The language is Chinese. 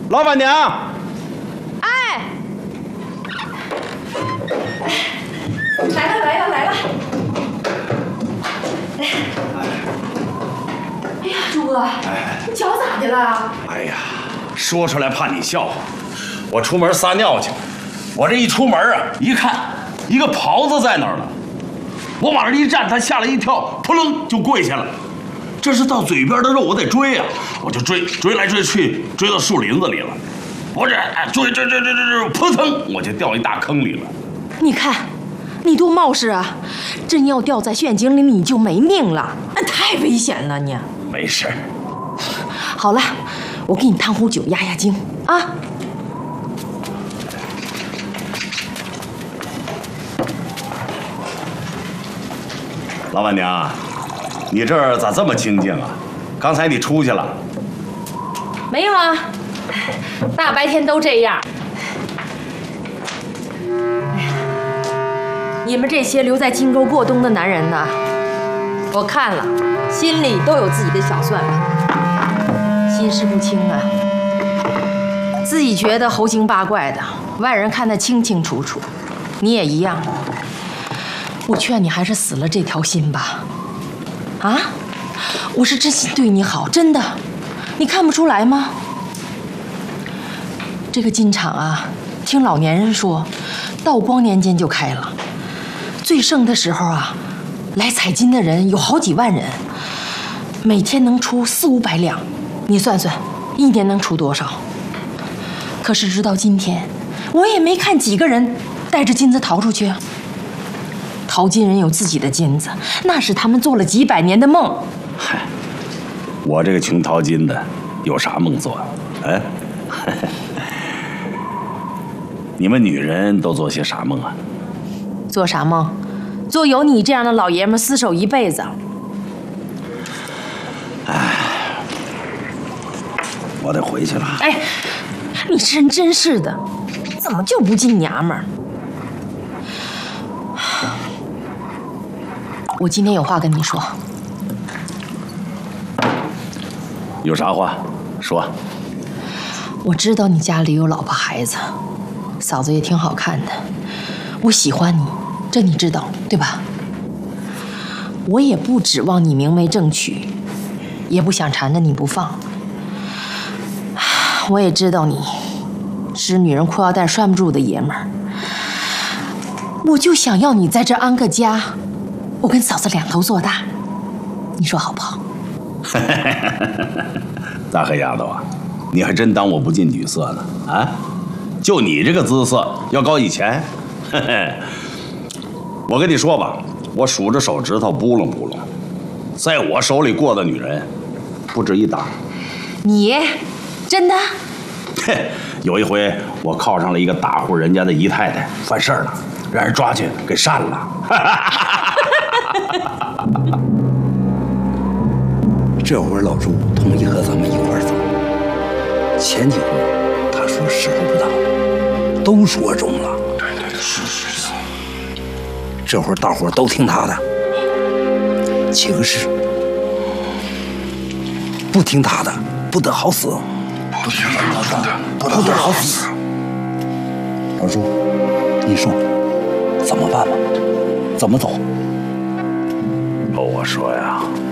老板娘。 哎，来了。哎呀，朱哥，你脚咋的了？ 哎呀，说出来怕你笑话。我出门撒尿去，我这一出门啊，一看一个狍子在那儿了，我往这一站，他吓了一跳，扑棱就跪下了。这是到嘴边的肉，我得追啊！我就追来追去，追到树林子里了。我这追，扑腾，我就掉一大坑里了。 你看，你多冒失啊！真要掉在陷阱里，你就没命了，那太危险了你。 没事。 好了，我给你烫壶酒压压惊啊。 老板娘，你这儿咋这么清静啊？刚才你出去了？ 没有啊，大白天都这样。你们这些留在金沟过冬的男人呢，我看了，心里都有自己的小算盘，心事不清啊。自己觉得猴精八怪的，外人看得清清楚楚。你也一样。我劝你还是死了这条心吧。啊，我是真心对你好，真的，你看不出来吗？这个金厂啊，听老年人说，道光年间就开了，最盛的时候啊，来采金的人有好几万人，每天能出400-500两，你算算，一年能出多少？可是直到今天，我也没看几个人带着金子逃出去啊。淘金人有自己的金子，那是他们做了几百年的梦。 嗨，我这个穷淘金的，有啥梦做？哎，你们女人都做些啥梦啊？ 做啥梦？做有你这样的老爷们厮守一辈子。 哎，我得回去了。 哎，你这人真是的，怎么就不进娘们儿？我今天有话跟你说。 有啥话说？ 我知道你家里有老婆孩子，嫂子也挺好看的，我喜欢你，这你知道对吧？我也不指望你明媒正娶，也不想缠着你不放。我也知道你是女人裤腰带拴不住的爷们儿，我就想要你在这安个家，我跟嫂子两头做大，你说好不好？ 大黑丫头啊，你还真当我不近女色呢啊？就你这个姿色，要高以前，我跟你说吧，我数着手指头扑棱扑棱，在我手里过的女人，不止一打。 你真的？ 嘿，有一回我靠上了一个大户人家的姨太太，犯事儿了，让人抓去给扇了。 这会儿老朱同意和咱们一块儿走，前几回他说时候不到，都说中了。 对，是。 这会儿大伙儿都听他的，起个誓，不听他的不得好死， 不听他的不得好死。老朱，你说怎么办吧？怎么走？ 我说呀。